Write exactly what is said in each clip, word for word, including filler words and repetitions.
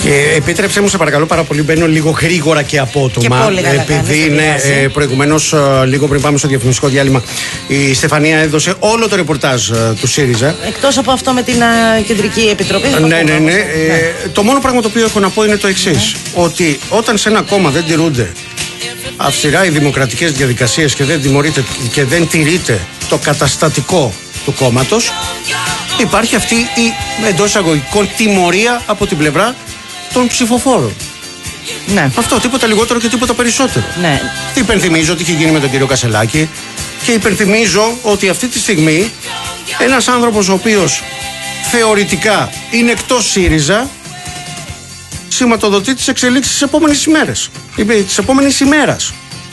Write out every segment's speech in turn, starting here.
Ε, επίτρεψέ μου, σε παρακαλώ πάρα πολύ, μπαίνω λίγο γρήγορα και απότομα. Και πολύ καλά επειδή κάνεις, είναι ε, προηγουμένως, ε, λίγο πριν πάμε στο διαφημιστικό διάλειμμα, η Στεφανία έδωσε όλο το ρεπορτάζ ε, του ΣΥΡΙΖΑ. Εκτός από αυτό με την α, Κεντρική Επιτροπή. Ναι, ναι, ναι. ναι. Ε, το μόνο πράγμα το οποίο έχω να πω είναι το εξής. Ναι. Ότι όταν σε ένα κόμμα δεν τηρούνται αυστηρά οι δημοκρατικές διαδικασίες και δεν, και δεν τηρείται το καταστατικό του κόμματος, υπάρχει αυτή η εντός εισαγωγικών τιμωρία από την πλευρά των ψηφοφόρων. Ναι. Αυτό, τίποτα λιγότερο και τίποτα περισσότερο. Ναι. Υπενθυμίζω ότι είχε γίνει με τον κύριο Κασελάκη και υπενθυμίζω ότι αυτή τη στιγμή ένας άνθρωπος ο οποίος θεωρητικά είναι εκτός ΣΥΡΙΖΑ σηματοδοτεί τις εξελίξεις της επόμενης ημέρας. Της επόμενης ημέρας.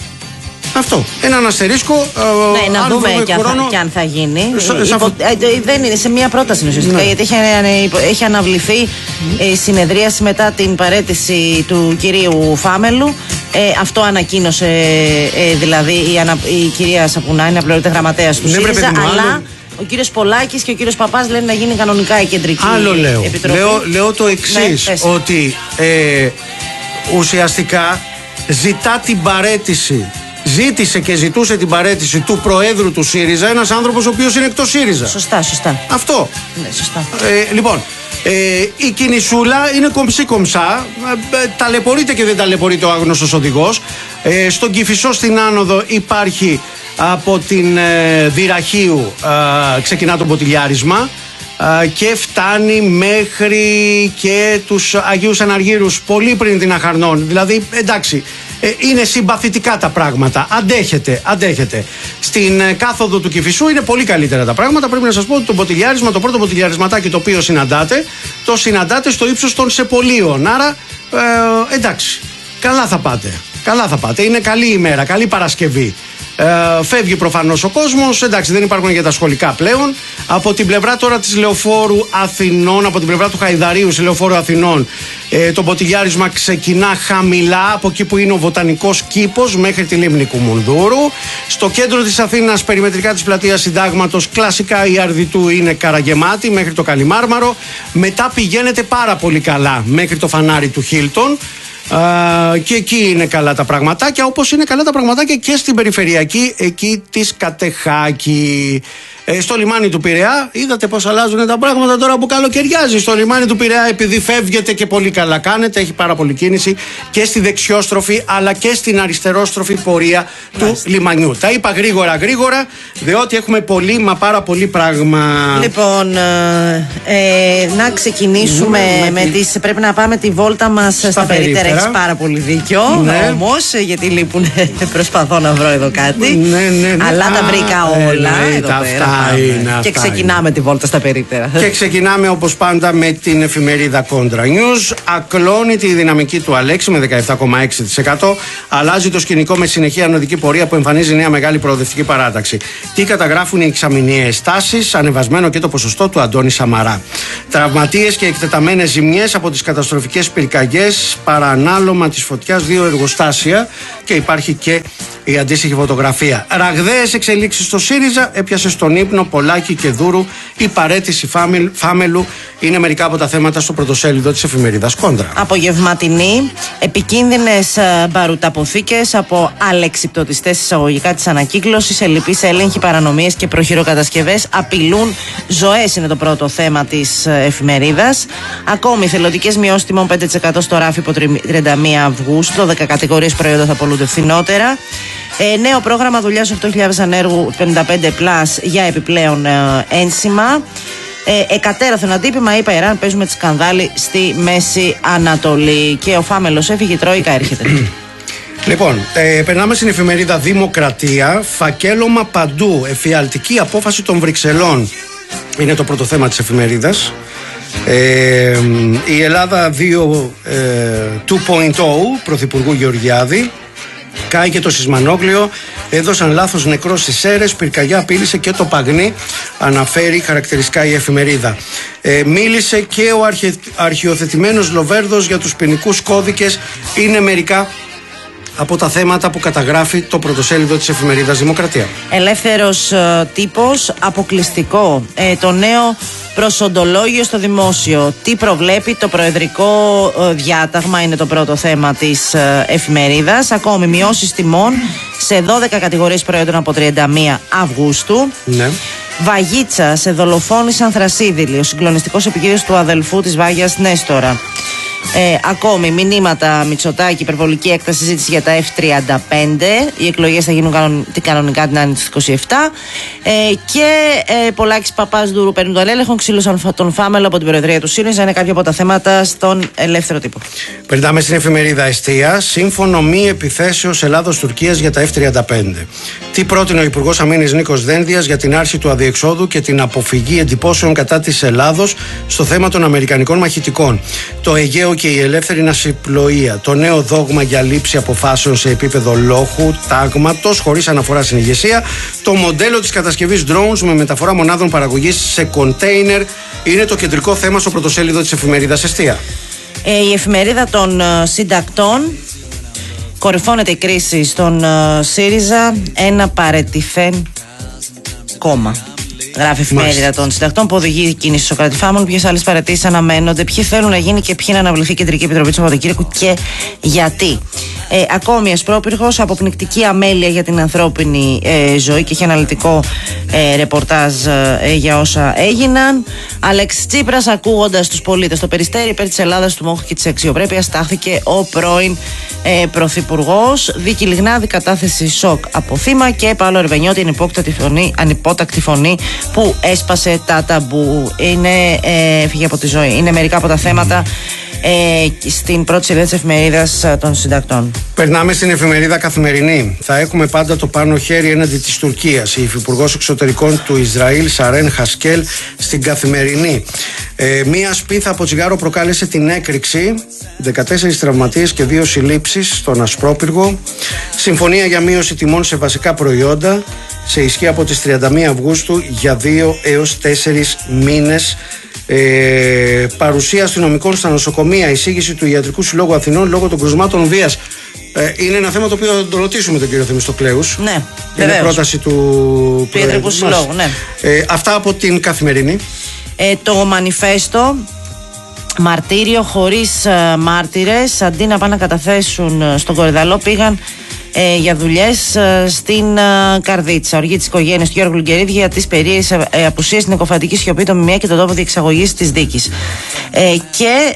Αυτό. Έναν αστερίσκο. Ε, ναι, να δούμε και, χρόνο... και αν θα γίνει. Σα, Υπο... σα... ε, δεν είναι σε μία πρόταση ουσιαστικά. Ναι. Γιατί έχει, έχει αναβληθεί η συνεδρίαση μετά την παραίτηση του κυρίου Φάμελου. Ε, αυτό ανακοίνωσε ε, δηλαδή η, ανα... η κυρία Σαπουνάνη, απληρωτή γραμματέας του ναι, ΣΥΡΙΖΑ. Αλλά άλλο... ο κύριος Πολάκης και ο κύριος Παπάς λένε να γίνει κανονικά η Κεντρική άλλο λέω. Επιτροπή. Λέω, λέω το εξής, ναι, ότι ε, ουσιαστικά ζητά την παραίτηση. Ζήτησε και ζητούσε την παραίτηση του Προέδρου του ΣΥΡΙΖΑ ένας άνθρωπος ο οποίος είναι εκτός ΣΥΡΙΖΑ. Σωστά, σωστά. Αυτό. Ναι, σωστά. Ε, λοιπόν, ε, η κινησούλα είναι κομψή κομψά. Ε, ταλαιπωρείται και δεν ταλαιπωρείται ο άγνωστος οδηγός. Ε, στον Κηφισό στην άνοδο υπάρχει από την ε, Δυραχείου, ε, ξεκινά το ποτηλιάρισμα ε, και φτάνει μέχρι και τους Αγίους Αναργύρους πολύ πριν την Αχαρνών. Δηλαδή, εντάξει. Είναι συμπαθητικά τα πράγματα. Αντέχετε, αντέχετε. Στην κάθοδο του Κηφισού είναι πολύ καλύτερα τα πράγματα. Πρέπει να σας πω ότι το ποτηλιάρισμα, το πρώτο ποτηλιαρισματάκι το οποίο συναντάτε, το συναντάτε στο ύψος των Σεπολίων. Άρα, ε, εντάξει, καλά θα πάτε. Καλά θα πάτε. Είναι καλή ημέρα, καλή Παρασκευή. Ε, φεύγει προφανώς ο κόσμος. Εντάξει, δεν υπάρχουν για τα σχολικά πλέον. Από την πλευρά τώρα της Λεωφόρου Αθηνών, από την πλευρά του Χαϊδαρίου στη Λεωφόρου Αθηνών, ε, το ποτηλιάρισμα ξεκινά χαμηλά από εκεί που είναι ο Βοτανικός Κήπος μέχρι τη λίμνη Κουμουνδούρου. Στο κέντρο της Αθήνας, περιμετρικά της πλατείας Συντάγματος, κλασικά η Αρδιτού είναι καραγεμάτη μέχρι το Καλιμάρμαρο. Μετά πηγαίνετε πάρα πολύ καλά μέχρι το φανάρι του Χίλτον. Uh, και εκεί είναι καλά τα πραγματάκια, όπως είναι καλά τα πραγματάκια και στην περιφερειακή εκεί της Κατεχάκη. Ε, στο λιμάνι του Πειραιά είδατε πως αλλάζουν τα πράγματα τώρα που καλοκαιριάζει. Στο λιμάνι του Πειραιά, επειδή φεύγετε και πολύ καλά κάνετε, έχει πάρα πολύ κίνηση και στη δεξιόστροφη αλλά και στην αριστερόστροφη πορεία του λιμανιού. Τα είπα γρήγορα γρήγορα, διότι έχουμε πολύ μα πάρα πολύ πράγμα. Λοιπόν, ε, ε, να ξεκινήσουμε με, με, με τις, πρέπει να πάμε τη βόλτα μας στα, στα περίπτερα. Έχεις πάρα πολύ δίκιο, ναι. Όμως, γιατί λείπουν, προσπαθώ να βρω εδώ κάτι. Ναι, ναι, ναι. Αλλά τα βρήκα όλα ε, εδώ πέρα. Είναι, και ξεκινάμε είναι. Τη βόλτα στα περίπτερα. Και ξεκινάμε όπως πάντα με την εφημερίδα Κόντρα News. Ακλώνεται η δυναμική του Αλέξη με δεκαεπτά κόμμα έξι τοις εκατό. Αλλάζει το σκηνικό με συνεχή ανωδική πορεία που εμφανίζει νέα μεγάλη προοδευτική παράταξη. Τι καταγράφουν οι εξαμηνιαίες τάσεις, ανεβασμένο και το ποσοστό του Αντώνη Σαμαρά. Τραυματίες και εκτεταμένες ζημιές από τις καταστροφικές πυρκαγιές, παρανάλωμα της φωτιάς, δύο εργοστάσια και υπάρχει και η αντίστοιχη φωτογραφία. Ραγδαίες εξελίξεις στο ΣΥΡΙΖΑ, έπιασε στον ύπνο Πολάκη και Δούρου. Η παραίτηση Φάμελου είναι μερικά από τα θέματα στο πρωτοσέλιδο της εφημερίδας Κόντρα. Απογευματινή, επικίνδυνες μπαρουταποθήκες από αλεξιπτωτιστές εισαγωγικά της ανακύκλωσης, ελλειπείς έλεγχοι, παρανομίες και προχειροκατασκευές απειλούν ζωές, είναι το πρώτο θέμα της εφημερίδας. Ακόμη, θελοντικές μειώσεις τιμών πέντε τοις εκατό στο ράφι από τριάντα μία Αυγούστου, δέκα κατηγορίες προϊόντα θα πολλούνται φθηνότερα. Ε, νέο πρόγραμμα δουλειάς οκτώ χιλιάδες ανέργου πενήντα πέντε πλας για επιπλέον ε, ένσημα. Ε, εκατέρωθεν αντίπημα, είπα Ιράν, παίζουμε τη σκανδάλη στη Μέση Ανατολή. Και ο Φάμελος έφυγε, η Τρόικα έρχεται. Λοιπόν, ε, περνάμε στην εφημερίδα Δημοκρατία. Φακέλωμα παντού. Εφιαλτική απόφαση των Βρυξελών είναι το πρώτο θέμα της εφημερίδας. Ε, η Ελλάδα δύο κόμμα μηδέν Πρωθυπουργού Γεωργιάδη. Κάει και το σεισμανόγλιο, έδωσαν λάθος νεκρό στις Σέρρες, πυρκαγιά απείλησε και το Παγνί, αναφέρει χαρακτηριστικά η εφημερίδα. Ε, μίλησε και ο αρχι, αρχιοθετημένος Λοβέρδος για τους ποινικούς κώδικες, είναι μερικά από τα θέματα που καταγράφει το πρωτοσέλιδο της εφημερίδας Δημοκρατία. Ελεύθερος ε, τύπος, αποκλειστικό. Ε, το νέο προσοντολόγιο στο δημόσιο. Τι προβλέπει το προεδρικό ε, διάταγμα είναι το πρώτο θέμα της ε, εφημερίδας. Ακόμη μειώσεις τιμών σε δώδεκα κατηγορίες προϊόντων από τριάντα μία Αυγούστου. Ναι. Βαγίτσα, σε δολοφόνησαν Θρασίδηλοι. Ο συγκλονιστικός επικίνδυνος του αδελφού της Βάγιας Νέστορα. Ε, ακόμη μηνύματα Μητσοτάκη, υπερβολική έκταση συζήτηση για τα εφ τριάντα πέντε. Οι εκλογές θα γίνουν κανον, κανονικά την άνοιξη του είκοσι επτά. Ε, και ε, Πολάκης Παπάς-Δούρου παίρνουν τον έλεγχο. Ξύλωσαν τον Φάμελο από την Προεδρία του ΣΥΡΙΖΑ. Είναι κάποια από τα θέματα στον ελεύθερο τύπο. Περνάμε στην εφημερίδα Εστία. Σύμφωνο μη επιθέσεως Ελλάδος-Τουρκίας για τα εφ τριάντα πέντε. Τι πρότεινε ο Υπουργός Αμήνης Νίκος Δένδιας για την άρση του αδιεξόδου και την αποφυγή εντυπώσεων κατά της Ελλάδος στο θέμα των αμερικανικών μαχητικών. Το Αιγαίο και η ελεύθερη ναυσιπλοεία. Το νέο δόγμα για λήψη αποφάσεων σε επίπεδο λόχου, τάγματος, χωρίς αναφορά στην ηγεσία. Το μοντέλο της κατασκευής drones με μεταφορά μονάδων παραγωγής σε κοντέινερ είναι το κεντρικό θέμα στο πρωτοσέλιδο της εφημερίδας Εστία. Ε, η εφημερίδα των uh, συντακτών. Κορυφώνεται η κρίση στον uh, ΣΥΡΙΖΑ. Ένα παρετηθέν κόμμα. Γράφει η εφημερίδα των συντακτών που οδηγεί η κίνηση στο κρατηφάμων. Ποιες άλλες παρατηρήσεις αναμένονται, ποιοι θέλουν να γίνει και ποιοι να αναβληθεί η Κεντρική Επιτροπή του Σαββατοκύριακου και γιατί. Ε, ακόμη Ασπρόπυργος, αποπνικτική αμέλεια για την ανθρώπινη ε, ζωή και έχει αναλυτικό ε, ρεπορτάζ ε, για όσα έγιναν. Αλέξης Τσίπρας, ακούγοντας τους πολίτες. Το Περιστέρι, υπέρ της Ελλάδας, του μόχου και της αξιοπρέπειας, στάθηκε ο πρώην ε, πρωθυπουργός. Δίκη Λιγνάδη, κατάθεση σοκ από θύμα. Και Παύλο Ερβενιώτη, ανυπότακτη φωνή που έσπασε τα ταμπού. Είναι, ε, φύγε από τη ζωή. Είναι μερικά από τα θέματα ε, στην πρώτη σελίδα της εφημερίδας των συντακτών. Περνάμε στην εφημερίδα Καθημερινή. Θα έχουμε πάντα το πάνω χέρι έναντι της Τουρκίας. Η Υφυπουργός Εξωτερικών του Ισραήλ, Σαρέν Χασκέλ, στην Καθημερινή. Ε, μία σπίθα από τσιγάρο προκάλεσε την έκρηξη. δεκατέσσερις τραυματίες και δύο συλλήψεις στον Ασπρόπυργο. Συμφωνία για μείωση τιμών σε βασικά προϊόντα. Σε ισχύ από τις τριάντα μία Αυγούστου για δύο έως τέσσερις μήνες. Ε, παρουσία αστυνομικών στα νοσοκομεία, εισήγηση του Ιατρικού Συλλόγου Αθηνών λόγω των κρουσμάτων βίας. Ε, είναι ένα θέμα το οποίο θα το ρωτήσουμε τον κύριο Θεμιστοκλέους. Ναι, είναι πρόταση του, του Ιατρικού Συλλόγου. Ναι. Ε, αυτά από την Καθημερινή. Ε, το μανιφέστο. Μαρτύριο χωρίς uh, μάρτυρες. Αντί να πάνε να καταθέσουν uh, στον Κορυδαλό, πήγαν ε, για δουλειές ε, στην ε, Καρδίτσα. Οργή της οικογένειας του Γιώργου Λουγκερίδη για τις περίεργες ε, απουσίες στην εκοφαντική σιωπή, το ΜΜΕ και τον τόπο διεξαγωγής της δίκης. Ε, και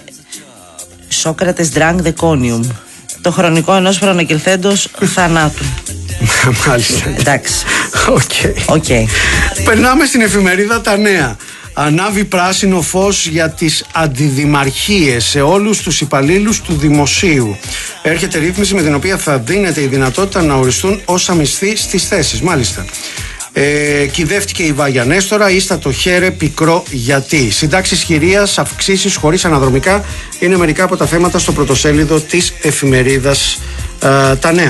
Σόκρατες drank the conium. Το χρονικό ενός προαναγγελθέντος θανάτου. Μάλιστα. Εντάξει. Okay. Okay. Περνάμε στην εφημερίδα Τα Νέα. Ανάβει πράσινο φως για τις αντιδημαρχίες σε όλους τους υπαλλήλους του δημοσίου. Έρχεται ρύθμιση με την οποία θα δίνεται η δυνατότητα να οριστούν όσα μισθοί στις θέσεις. Μάλιστα. Ε, κυδεύτηκε η Βάγια Νέστορα, ίστα το χέρε πικρό γιατί. Συντάξεις χειρίας, αυξήσεις χωρίς αναδρομικά είναι μερικά από τα θέματα στο πρωτοσέλιδο της εφημερίδας ε, Τα Νέα.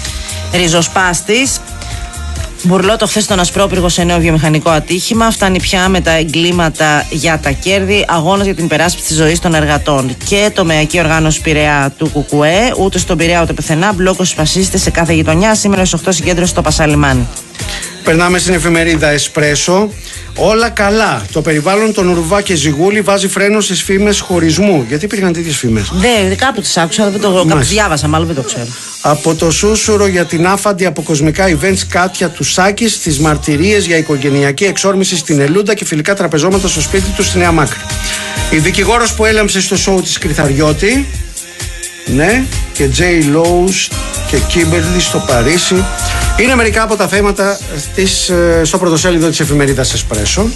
Ριζοσπάστης. Μπουρλότο χθες στον Ασπρόπυργο σε νέο βιομηχανικό ατύχημα. Φτάνει πια με τα εγκλήματα για τα κέρδη. Αγώνας για την υπεράσπιση της ζωής των εργατών. Και τομεακή οργάνωση Πειραιά του ΚΚΕ. Ούτε στον Πειραιά ούτε πουθενά. Μπλόκος φασίστες σε κάθε γειτονιά. Σήμερα στις οκτώ συγκέντρωση στο Πασαλιμάνι. Περνάμε στην εφημερίδα Εσπρέσο. Όλα καλά. Το περιβάλλον των Ουρβά και Ζιγούλη βάζει φρένο στις φήμες χωρισμού. Γιατί υπήρχαν τέτοιες φήμες? Δεν, κάπου τις άκουσα, αλλά δεν το κάπου διάβασα, μάλλον δεν το ξέρω. Από το σούσουρο για την άφαντη από κοσμικά events Κάτια Τουσάκη στις μαρτυρίες για οικογενειακή εξόρμηση στην Ελούντα και φιλικά τραπεζώματα στο σπίτι του στη Νέα Μάκρη. Η δικηγόρος που έλαμψε στο σόου της Κρυθαριώτη. Ναι, και Τζέι Λόους και Κίμπερλι στο Παρίσι. Είναι μερικά από τα θέματα της, στο πρωτοσέλιδο της εφημερίδας Εσπρέσο.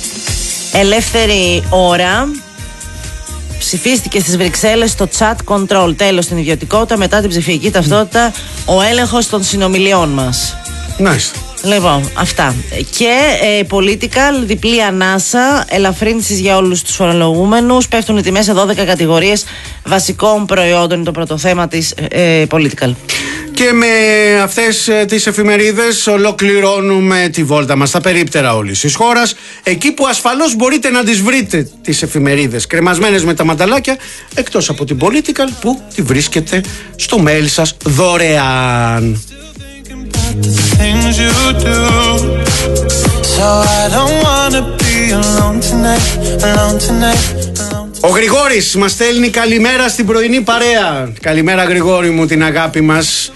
Ελεύθερη ώρα. Ψηφίστηκε στις Βρυξέλλες το chat control. Τέλος στην ιδιωτικότητα μετά την ψηφιακή ταυτότητα. Ο έλεγχος των συνομιλιών μας. Nice. Λοιπόν, αυτά. Και ε, political, διπλή ανάσα, ελαφρύνσεις για όλους τους φορολογούμενους. Πέφτουν οι τιμές σε δώδεκα κατηγορίες βασικών προϊόντων. Είναι το πρώτο θέμα της ε, political. Και με αυτές τις εφημερίδες ολοκληρώνουμε τη βόλτα μας στα περίπτερα όλης της χώρας, εκεί που ασφαλώς μπορείτε να τις βρείτε τις εφημερίδες κρεμασμένες με τα μανταλάκια, εκτός από την Political που τη βρίσκετε στο mail σας δωρεάν. Ο Γρηγόρης μας στέλνει καλημέρα στην πρωινή παρέα. Καλημέρα Γρηγόρη μου, την αγάπη μας.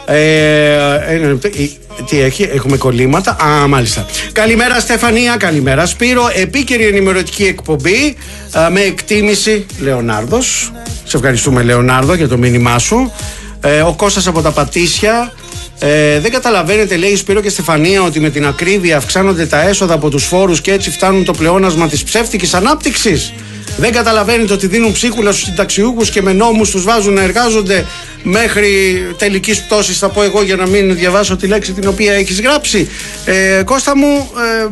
Ε, ε, τι έχει, έχουμε κολλήματα. Α, μάλιστα. Καλημέρα Στεφανία, καλημέρα Σπύρο. Επίκαιρη ενημερωτική εκπομπή α, με εκτίμηση Λεωνάρδος. Σε ευχαριστούμε Λεωνάρδο για το μήνυμά σου. ε, Ο Κώστας από τα Πατήσια. Ε, δεν καταλαβαίνετε, λέει Σπύρο και Στεφανία, ότι με την ακρίβεια αυξάνονται τα έσοδα από τους φόρους και έτσι φτάνουν το πλεόνασμα της ψεύτικης ανάπτυξης? Δεν καταλαβαίνετε ότι δίνουν ψίχουλα στους συνταξιούχους και με νόμους τους βάζουν να εργάζονται μέχρι τελικής πτώσης, θα πω εγώ για να μην διαβάσω τη λέξη την οποία έχεις γράψει? ε, Κώστα μου,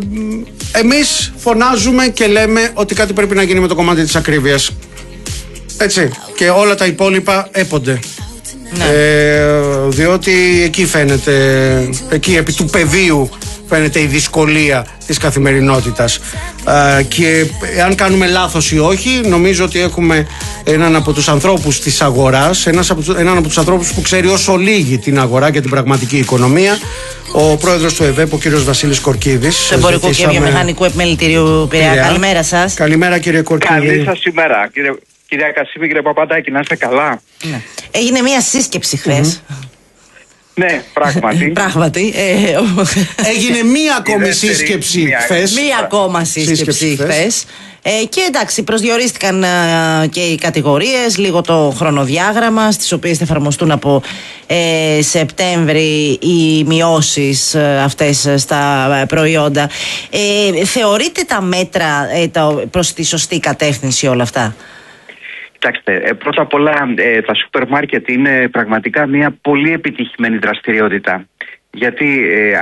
ε, εμείς φωνάζουμε και λέμε ότι κάτι πρέπει να γίνει με το κομμάτι της ακρίβειας, έτσι, και όλα τα υπόλοιπα έπονται. Ναι. Ε, διότι εκεί φαίνεται, εκεί επί του πεδίου φαίνεται η δυσκολία της καθημερινότητας. Ε, και αν κάνουμε λάθος ή όχι, νομίζω ότι έχουμε έναν από τους ανθρώπους της αγοράς, ένας από, έναν από τους ανθρώπους που ξέρει όσο λίγη την αγορά και την πραγματική οικονομία, ο πρόεδρος του ΕΒΕΠ, ο κύριος Βασίλης Κορκίδης. Του Εμπορικού και Βιομηχανικού Επιμελητηρίου Πειραιά. Καλημέρα σας. Καλημέρα κύριε Κορκίδη. Καλή σας ημέρα κύριε. Κυρία Κασίμη, κύριε Παπαντάκη, να είστε καλά. Ναι. Έγινε μια σύσκεψη χθες. Mm-hmm. Ναι, πράγματι. Πράγματι. Ε, Έγινε μία ακόμη σύσκεψη χθες. Μία ακόμα σύσκεψη χθες. Ε, και εντάξει, προσδιορίστηκαν ε, και οι κατηγορίες, λίγο το χρονοδιάγραμμα στις οποίες θα εφαρμοστούν από ε, Σεπτέμβρη οι μειώσεις ε, αυτές στα προϊόντα. Ε, θεωρείτε τα μέτρα ε, τα, προς τη σωστή κατεύθυνση όλα αυτά? Κοιτάξτε, πρώτα απ' όλα τα σούπερ μάρκετ είναι πραγματικά μια πολύ επιτυχημένη δραστηριότητα, γιατί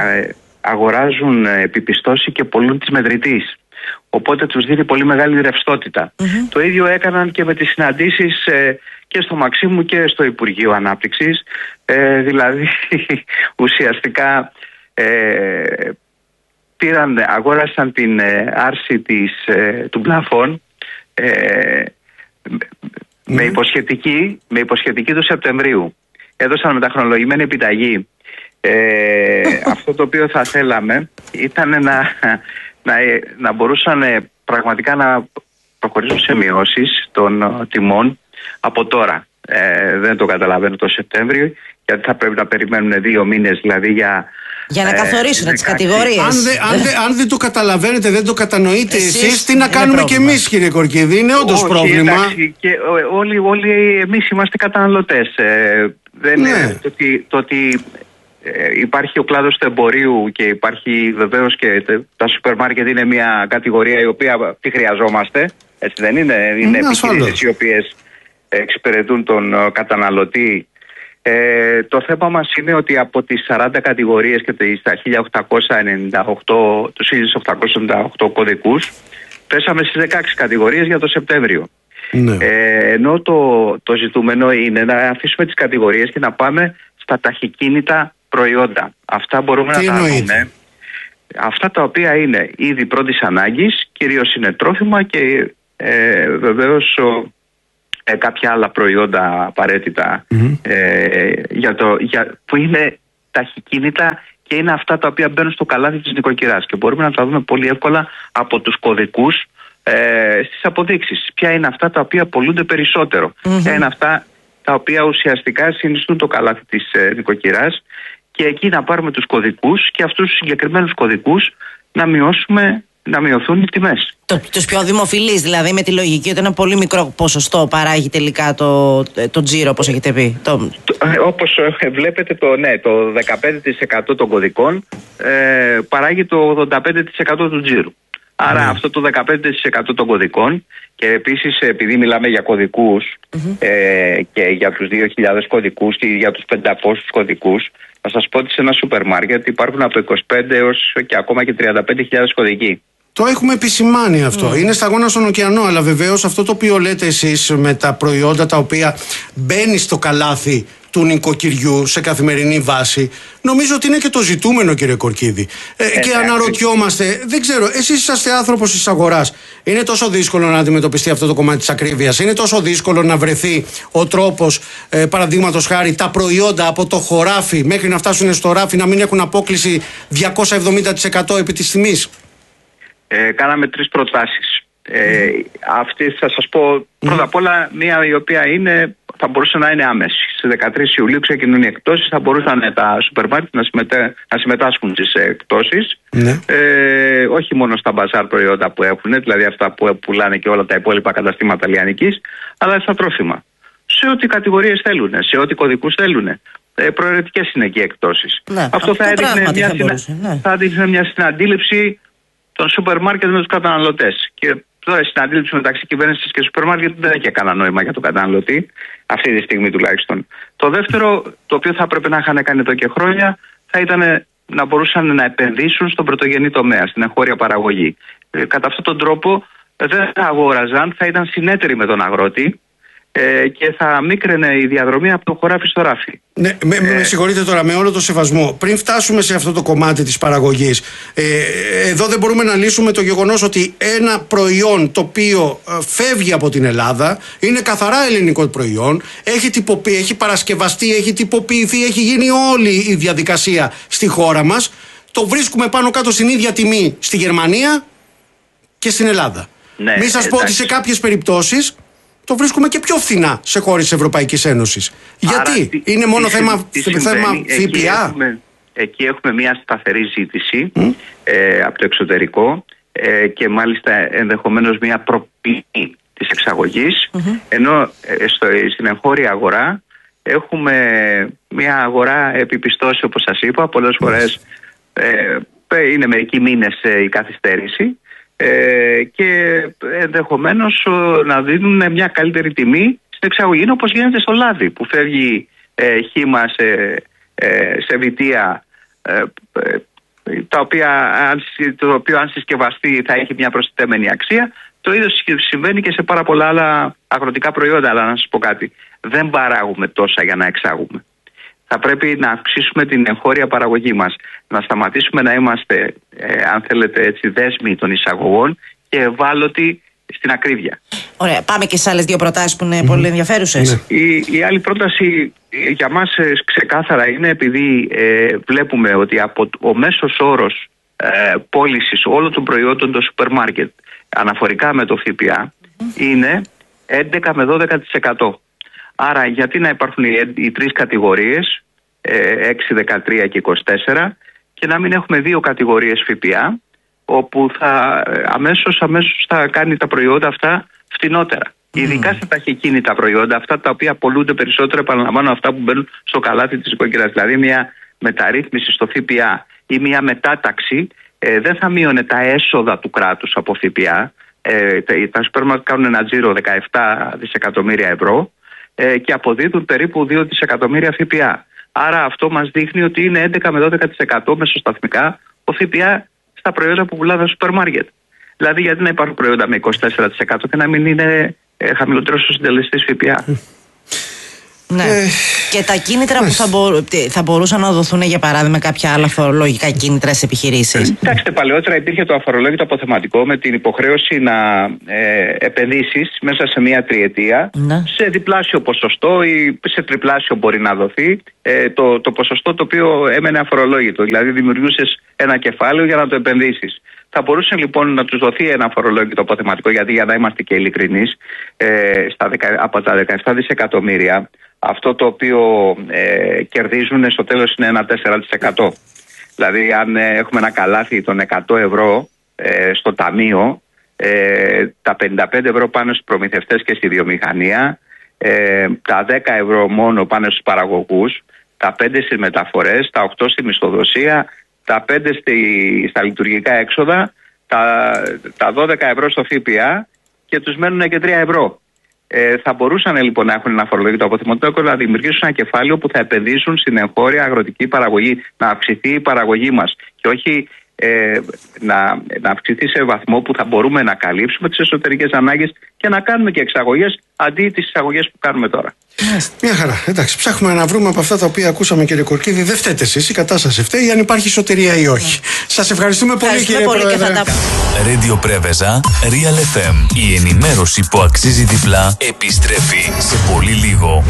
αγοράζουν επιπιστώσει και πολλούν της μετρητής, οπότε τους δίνει πολύ μεγάλη ρευστότητα. Mm-hmm. Το ίδιο έκαναν και με τις συναντήσεις και στο Μαξίμου και στο Υπουργείο Ανάπτυξης, δηλαδή ουσιαστικά πήραν, αγόρασαν την άρση της, του πλαφών με υποσχετική, με υποσχετική του Σεπτεμβρίου. Έδωσαν μεταχρονολογημένη επιταγή. Ε, αυτό το οποίο θα θέλαμε ήταν να, να, να μπορούσαν πραγματικά να προχωρήσουν σε μειώσεις των τιμών από τώρα. Ε, δεν το καταλαβαίνω το Σεπτέμβριο, γιατί θα πρέπει να περιμένουν δύο μήνες δηλαδή για... Για να καθορίσουν ε, τις κατηγορίες. Αν, δε, αν, δε, αν δεν το καταλαβαίνετε, δεν το κατανοείτε εσείς, εσείς τι να κάνουμε κι εμείς, κύριε Κορκίδη? Είναι όντως πρόβλημα. Εντάξει, και όλοι, όλοι εμείς είμαστε καταναλωτές. Ε, δεν, ναι. Το ότι, το ότι ε, υπάρχει ο κλάδος του εμπορίου και υπάρχει βεβαίως και τα σούπερ μάρκετ είναι μια κατηγορία η οποία τη χρειαζόμαστε. Έτσι δεν είναι? Είναι επιχειρήσεις οι οποίες εξυπηρετούν τον καταναλωτή. Ε, το θέμα μας είναι ότι από τις σαράντα κατηγορίες και τα χίλια οκτακόσια ενενήντα οκτώ, τους χίλια οκτακόσια ενενήντα οκτώ κωδικούς, πέσαμε στις δεκαέξι κατηγορίες για το Σεπτέμβριο. Ναι. Ε, ενώ το, το ζητούμενο είναι να αφήσουμε τις κατηγορίες και να πάμε στα ταχυκίνητα προϊόντα. Αυτά μπορούμε Τι να τα δούμε. Αυτά τα οποία είναι είδη πρώτης ανάγκης, κυρίως είναι τρόφιμα και ε, βεβαίως ο, Ε, κάποια άλλα προϊόντα απαραίτητα mm-hmm. ε, για το, για, που είναι ταχυκίνητα και είναι αυτά τα οποία μπαίνουν στο καλάθι της νοικοκυράς και μπορούμε να τα δούμε πολύ εύκολα από τους κωδικούς ε, στις αποδείξεις. Ποια είναι αυτά τα οποία πωλούνται περισσότερο, mm-hmm. ποια είναι αυτά τα οποία ουσιαστικά συνιστούν το καλάθι της ε, νοικοκυράς, και εκεί να πάρουμε τους κωδικούς και αυτούς τους συγκεκριμένους κωδικούς να μειώσουμε, να μειωθούν οι τιμές. Το, τους πιο δημοφιλείς, δηλαδή, με τη λογική ότι ένα πολύ μικρό ποσοστό παράγει τελικά το, το τζίρο, όπως έχετε πει. Το... Όπως βλέπετε, το, ναι, το δεκαπέντε τοις εκατό των κωδικών ε, παράγει το ογδόντα πέντε τοις εκατό του τζίρου. Άρα mm. αυτό το δεκαπέντε τοις εκατό των κωδικών, και επίσης επειδή μιλάμε για κωδικούς mm-hmm. ε, και για τους δύο χιλιάδες κωδικούς και για τους πεντακόσιους κωδικούς, θα σας πω ότι σε ένα σούπερ μάρκετ υπάρχουν από είκοσι πέντε έως και ακόμα και τριάντα πέντε χιλιάδες κωδικοί. Το έχουμε επισημάνει αυτό. Mm. Είναι σταγόνα στον ωκεανό, αλλά βεβαίως αυτό το οποίο λέτε εσείς με τα προϊόντα τα οποία μπαίνει στο καλάθι του νοικοκυριού σε καθημερινή βάση. Νομίζω ότι είναι και το ζητούμενο, κύριε Κορκίδη. Ε, ε, και ε, αναρωτιόμαστε, δεν ξέρω, εσείς είσαστε άνθρωπος της αγοράς. Είναι τόσο δύσκολο να αντιμετωπιστεί αυτό το κομμάτι της ακρίβειας? Είναι τόσο δύσκολο να βρεθεί ο τρόπος, ε, παραδείγματος χάρη, τα προϊόντα από το χωράφι μέχρι να φτάσουν στο ράφι να μην έχουν απόκλιση διακόσια εβδομήντα τοις εκατό επί της τιμής? Ε, κάναμε τρεις προτάσεις. Ε, αυτή θα σας πω πρώτα απ' όλα μία η οποία είναι, θα μπορούσε να είναι άμεση. Στις δεκατρείς Ιουλίου ξεκινούν οι εκπτώσεις, θα μπορούσαν τα σούπερ μάρκετ να, συμμετέ, να συμμετάσχουν στις εκπτώσεις, ναι. ε, όχι μόνο στα μπαζάρ προϊόντα που έχουν, δηλαδή αυτά που πουλάνε και όλα τα υπόλοιπα καταστήματα λιανικής, αλλά στα τρόφιμα. Σε ό,τι κατηγορίες θέλουν, σε ό,τι κωδικούς θέλουν. Ε, προαιρετικές είναι και οι εκπτώσεις. Ναι, αυτό, αυτό θα έδειχνε μια, θα ναι. μια συναντήληψη των σούπερ μάρκετ με τους καταναλωτές. Και τώρα η συναντήληψη μεταξύ κυβέρνησης και σούπερ μάρκετ δεν έχει κανένα νόημα για τον καταναλωτή, αυτή τη στιγμή τουλάχιστον. Το δεύτερο, το οποίο θα έπρεπε να είχαν κάνει εδώ και χρόνια, θα ήταν να μπορούσαν να επενδύσουν στον πρωτογενή τομέα, στην εγχώρια παραγωγή. Ε, κατά αυτόν τον τρόπο δεν θα αγόραζαν, θα ήταν συνέτεροι με τον αγρότη ε, και θα μίκραινε η διαδρομή από το χωράφι στο ράφι. Ναι, με, ε, με συγχωρείτε τώρα, με όλο το σεβασμό, πριν φτάσουμε σε αυτό το κομμάτι της παραγωγής, ε, εδώ δεν μπορούμε να λύσουμε το γεγονός ότι ένα προϊόν το οποίο φεύγει από την Ελλάδα είναι καθαρά ελληνικό προϊόν, έχει τυποποιηθεί, έχει παρασκευαστεί, έχει τυποποιηθεί, έχει γίνει όλη η διαδικασία στη χώρα μας, το βρίσκουμε πάνω κάτω στην ίδια τιμή στη Γερμανία και στην Ελλάδα. Ναι, Μην σας πω ότι σε κάποιες περιπτώσεις το βρίσκουμε και πιο φθηνά σε χώρες της Ευρωπαϊκής Ένωσης. Γιατί? Τι, είναι μόνο τι, θέμα, τι θέμα ΦΠΑ? Εκεί, εκεί έχουμε μια σταθερή ζήτηση mm. ε, από το εξωτερικό ε, και μάλιστα ενδεχομένως μια προπτική της εξαγωγής, mm-hmm. ενώ ε, στο, στην εγχώρια αγορά έχουμε μια αγορά επιπιστώσεων, όπως σας είπα, πολλές φορές ε, είναι μερικοί μήνες ε, η καθυστέρηση. Ε, και ενδεχομένως να δίνουν μια καλύτερη τιμή στην εξαγωγή. Είναι όπως γίνεται στο λάδι που φεύγει ε, χύμα σε, ε, σε βιτία ε, ε, τα οποία, αν, το οποίο αν συσκευαστεί θα έχει μια προστιθέμενη αξία. Το ίδιο συμβαίνει και σε πάρα πολλά άλλα αγροτικά προϊόντα, αλλά να σας πω κάτι, δεν παράγουμε τόσα για να εξάγουμε. Θα πρέπει να αυξήσουμε την εγχώρια παραγωγή μας, να σταματήσουμε να είμαστε, ε, αν θέλετε έτσι, δέσμοι των εισαγωγών και ευάλωτοι στην ακρίβεια. Ωραία, πάμε και στις άλλες δύο προτάσεις που είναι mm. πολύ ενδιαφέρουσες. Ναι. Η, η άλλη πρόταση για μας ε, ξεκάθαρα είναι επειδή ε, βλέπουμε ότι από ο μέσος όρος ε, πώλησης όλων των προϊόντων των σούπερ μάρκετ αναφορικά με το ΦΠΑ mm. είναι έντεκα με δώδεκα τοις εκατό. Άρα γιατί να υπάρχουν οι, οι τρεις κατηγορίες, έξι, δεκατρία και είκοσι τέσσερα, και να μην έχουμε δύο κατηγορίες ΦΠΑ, όπου θα, αμέσως, αμέσως θα κάνει τα προϊόντα αυτά φτηνότερα. Mm. Ειδικά σε ταχυκίνητα προϊόντα, αυτά τα οποία πολλούνται περισσότερο, επαναλαμβάνω, αυτά που μπαίνουν στο καλάθι της οικογένειας. Δηλαδή μια μεταρρύθμιση στο ΦΠΑ ή μια μετάταξη ε, δεν θα μείωνε τα έσοδα του κράτους από ΦΠΑ. Ε, τα σούπερ μάρκετ κάνουν ένα τζίρο δεκαεπτά δισεκατομμύρια ευρώ και αποδίδουν περίπου δύο δισεκατομμύρια ΦΠΑ. Άρα αυτό μας δείχνει ότι είναι έντεκα με δώδεκα τοις εκατό μεσοσταθμικά ο ΦΠΑ στα προϊόντα που πουλάνε στο σούπερ μάρκετ. Δηλαδή γιατί να υπάρχουν προϊόντα με είκοσι τέσσερα τοις εκατό και να μην είναι ε, χαμηλότερος ο συντελεστής ΦΠΑ. Ναι. Ε, και τα κίνητρα ε, που θα, μπο... θα μπορούσαν να δοθούν, για παράδειγμα, κάποια άλλα φορολογικά κίνητρα σε επιχειρήσεις. Κοιτάξτε, παλαιότερα υπήρχε το αφορολόγητο αποθεματικό με την υποχρέωση να ε, επενδύσεις μέσα σε μία τριετία, ναι, σε διπλάσιο ποσοστό ή σε τριπλάσιο μπορεί να δοθεί ε, το, το ποσοστό το οποίο έμενε αφορολόγητο. Δηλαδή δημιουργούσες ένα κεφάλαιο για να το επενδύσεις. Θα μπορούσε λοιπόν να τους δοθεί ένα φορολόγητο αποθεματικό, γιατί για να είμαστε και ειλικρινείς, ε, στα δεκα, από τα δεκαεπτά δισεκατομμύρια, αυτό το οποίο ε, κερδίζουν στο τέλος είναι ένα τέσσερα τοις εκατό. Δηλαδή αν ε, έχουμε ένα καλάθι των εκατό ευρώ ε, στο ταμείο, ε, τα πενήντα πέντε ευρώ πάνω στους προμηθευτές και στη βιομηχανία, ε, τα δέκα ευρώ μόνο πάνω στους παραγωγούς, τα πέντε στις μεταφορές, τα οκτώ στη μισθοδοσία, τα πέντε στη, στα λειτουργικά έξοδα, τα, τα δώδεκα ευρώ στο ΦΠΑ και τους μένουν και τρία ευρώ. Ε, θα μπορούσαν λοιπόν να έχουν ένα φορολογικό αποθεματικό, να δημιουργήσουν ένα κεφάλαιο που θα επενδύσουν στην εγχώρια αγροτική παραγωγή, να αυξηθεί η παραγωγή μας και όχι ε, να, να αυξηθεί σε βαθμό που θα μπορούμε να καλύψουμε τις εσωτερικές ανάγκες και να κάνουμε και εξαγωγές αντί τις εισαγωγές που κάνουμε τώρα. Μια χαρά. Εντάξει, ψάχνουμε να βρούμε από αυτά τα οποία ακούσαμε, κύριε Κορκίδη. Δεν φταίτε εσείς, η κατάσταση φταίει, αν υπάρχει σωτηρία ή όχι. Σας ευχαριστούμε πολύ, ευχαριστούμε κύριε πολύ Πρόεδρε. Και θα τα... Radio Πρέβεζα, Real εφ εμ. Η ενημέρωση που αξίζει διπλά επιστρέφει σε πολύ λίγο.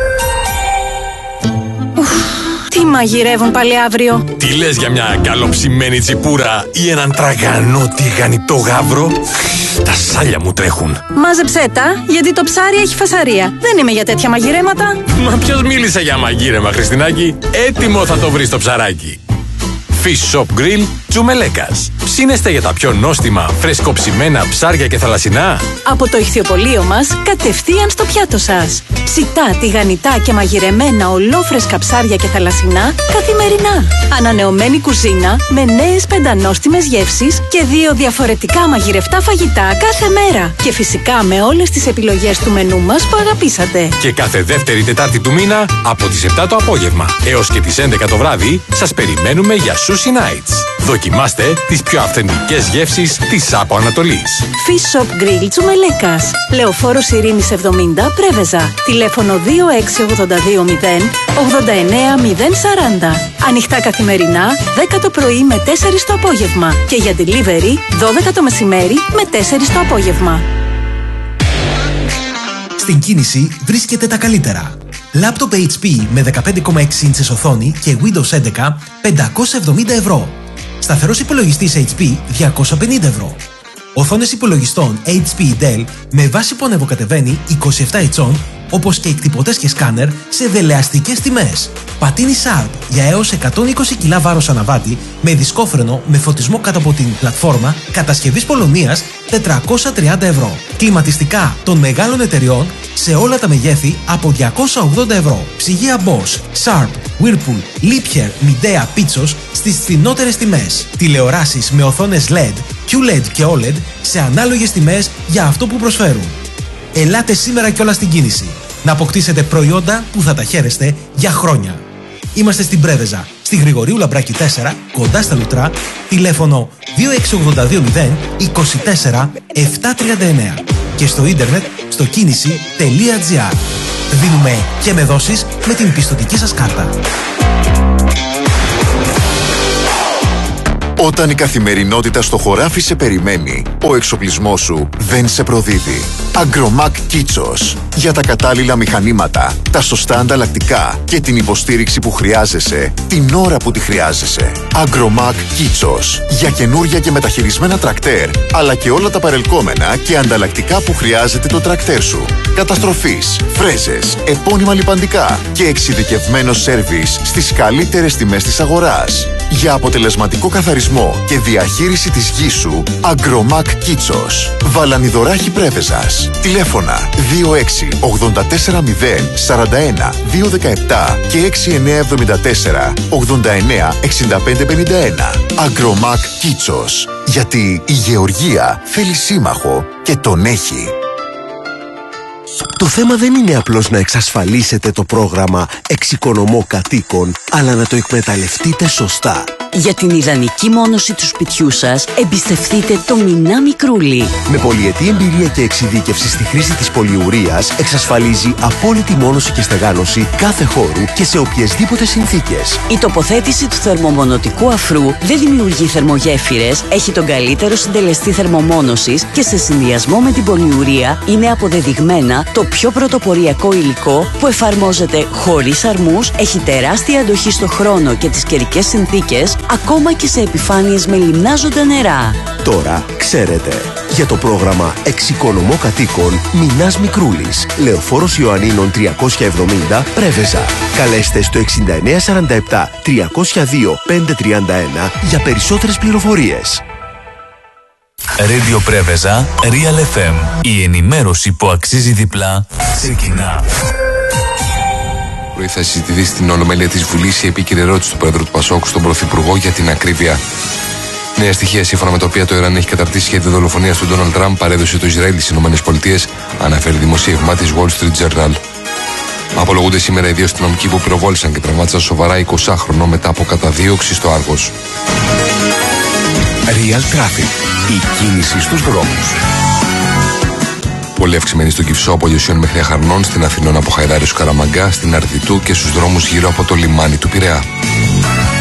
Τι μαγειρεύουν πάλι αύριο? Τι λες για μια καλοψημένη τσιπούρα ή έναν τραγανό τηγανιτό γάβρο? Τα σάλια μου τρέχουν. Μάζεψέ τα, γιατί το ψάρι έχει φασαρία. Δεν είμαι για τέτοια μαγειρέματα. Μα ποιος μίλησε για μαγείρεμα, Χριστινάκη? Έτοιμο θα το βρεις το ψαράκι. Fish Shop Grill Τσουμελέκας. Ψήνεστε για τα πιο νόστιμα, φρεσκοψημένα ψάρια και θαλασσινά? Από το ηχθιοπωλείο μας, κατευθείαν στο πιάτο σας. Ψητά, τηγανιτά και μαγειρεμένα ολόφρεσκα ψάρια και θαλασσινά καθημερινά. Ανανεωμένη κουζίνα με νέες πεντανόστιμες γεύσεις και δύο διαφορετικά μαγειρευτά φαγητά κάθε μέρα. Και φυσικά με όλες τις επιλογές του μενού μας που αγαπήσατε. Και κάθε δεύτερη Τετάρτη του μήνα από τις επτά το απόγευμα έως και τις έντεκα το βράδυ σας περιμένουμε για Sushi Nights. Δοκιμάστε τις πιο αυθεντικές γεύσεις της Άπο Ανατολής. Fish Shop Grill Τσουμελέκας. Λεωφόρος Ειρήνης εβδομήντα, Πρέβεζα. Τηλέφωνο δύο έξι οκτώ δύο μηδέν ογδόντα εννέα μηδέν σαράντα. Ανοιχτά καθημερινά, δέκα το πρωί με τέσσερις το απόγευμα. Και για delivery, δώδεκα το μεσημέρι με τέσσερις το απόγευμα. Στην κίνηση βρίσκεται τα καλύτερα. Λάπτοπ έιτς πι με δεκαπέντε κόμμα έξι ίντσες οθόνη και Windows έντεκα πεντακόσια εβδομήντα ευρώ. Σταθερός υπολογιστής έιτς πι διακόσια πενήντα ευρώ. Οθόνες υπολογιστών έιτς πι Dell με βάση που ανεβοκατεβαίνει είκοσι επτά ιντσών, όπως και εκτυπωτές και σκάνερ σε δελεαστικές τιμές. Πατίνι Sharp για έως εκατόν είκοσι κιλά βάρος αναβάτη με δισκόφρενο με φωτισμό κάτω από την πλατφόρμα, κατασκευής Πολωνίας τετρακόσια τριάντα ευρώ. Κλιματιστικά των μεγάλων εταιριών σε όλα τα μεγέθη από διακόσια ογδόντα ευρώ. Ψυγεία Bosch, Sharp, Whirlpool, Liebherr, Midea, Pitsos στις φθηνότερες τιμές. Τηλεοράσεις με οθόνες ελ ι ντι, κιου ελ ι ντι και ο ελ ι ντι σε ανάλογες τιμές για αυτό που προσφέρουν. Ελάτε σήμερα κιόλας στην κίνηση να αποκτήσετε προϊόντα που θα τα χαίρεστε για χρόνια. Είμαστε στην Πρέβεζα, στη Γρηγορίου Λαμπράκη τέσσερα, κοντά στα Λουτρά, τηλέφωνο δύο έξι οκτώ δύο μηδέν είκοσι τέσσερα επτακόσια τριάντα εννέα και στο ίντερνετ στο κίνηση τελεία τζι άρ. Δίνουμε και με δόσεις με την πιστωτική σας κάρτα. Όταν η καθημερινότητα στο χωράφι σε περιμένει, ο εξοπλισμός σου δεν σε προδίδει. Agromac Kitsos. Για τα κατάλληλα μηχανήματα, τα σωστά ανταλλακτικά και την υποστήριξη που χρειάζεσαι, την ώρα που τη χρειάζεσαι. Agromac Kitsos. Για καινούρια και μεταχειρισμένα τρακτέρ, αλλά και όλα τα παρελκόμενα και ανταλλακτικά που χρειάζεται το τρακτέρ σου. Καταστροφής, φρέζες, επώνυμα λιπαντικά και εξειδικευμένο σέρβις στις καλύτερες τιμές της αγοράς. Για αποτελεσματικό καθαρισμό και διαχείριση της γης σου, Agromac Kitsos. Βαλανιδωράχη Πρέβεζας. Τηλέφωνα δύο έξι οκτώ τέσσερα μηδέν σαράντα ένα δύο δεκαεπτά και έξι εννέα εβδομήντα τέσσερα ογδόντα εννέα εξήντα πέντε πενήντα ένα. Agromac Kitsos. Γιατί η γεωργία θέλει σύμμαχο και τον έχει. Το θέμα δεν είναι απλώς να εξασφαλίσετε το πρόγραμμα Εξοικονομώ Κατοίκων, αλλά να το εκμεταλλευτείτε σωστά. Για την ιδανική μόνωση του σπιτιού σας, εμπιστευτείτε το Μινά Μικρούλι. Με πολυετή εμπειρία και εξειδίκευση στη χρήση της πολυουρίας, εξασφαλίζει απόλυτη μόνωση και στεγάνωση κάθε χώρου και σε οποιασδήποτε συνθήκες. Η τοποθέτηση του θερμομονωτικού αφρού δεν δημιουργεί θερμογέφυρες, έχει τον καλύτερο συντελεστή θερμομόνωσης και σε συνδυασμό με την πολυουρία είναι αποδεδειγμένα το πιο πρωτοποριακό υλικό που εφαρμόζεται χωρίς αρμούς, έχει τεράστια αντοχή στο χρόνο και τις καιρικές συνθήκες, ακόμα και σε επιφάνειες με λιμνάζοντα νερά. Τώρα ξέρετε. Για το πρόγραμμα Εξοικονομώ Κατοίκων, Μινάς Μικρούλης, Λεωφόρος Ιωαννίνων τριακόσια εβδομήντα, Πρέβεζα. Καλέστε στο εξήντα εννέα σαράντα επτά τριακόσια δύο πεντακόσια τριάντα ένα για περισσότερες πληροφορίες. Radio Πρέβεζα, Real εφ εμ. Η ενημέρωση που αξίζει διπλά ξεκινά. Θα συζητηθεί στην Ολομέλεια της Βουλής η επίκαιρη ερώτηση του Πρόεδρου του Πασόκ στον Πρωθυπουργό για την ακρίβεια. Νέα στοιχεία σύμφωνα με τα οποία το Ιράν έχει καταρτήσει σχέδιο δολοφονίας του Ντόναλντ Τραμπ παρέδωσε το Ισραήλ στις ΗΠΑ, αναφέρει δημοσίευμα της Wall Street Journal. Απολογούνται σήμερα οι δύο αστυνομικοί που πυροβόλησαν και τραυμάτισαν σοβαρά εικοσάχρονο μετά από καταδίωξη στο Άργος. Real Traffic. Η κίνηση στους δρόμους. Πολύ αυξημένη στον Κυφσό από Λιωσίων μέχρι Αχαρνών, στην Αθηνών από Χαϊδάριους Καραμαγκά, στην Αρδιτού και στους δρόμους γύρω από το λιμάνι του Πειραιά.